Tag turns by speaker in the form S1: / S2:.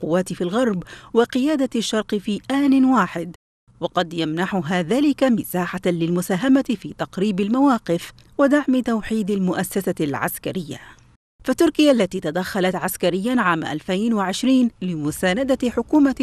S1: القوات في الغرب وقيادة الشرق في آن واحد، وقد يمنحها ذلك مساحة للمساهمة في تقريب المواقف ودعم توحيد المؤسسة العسكرية. فتركيا التي تدخلت عسكريا عام 2020 لمساندة حكومة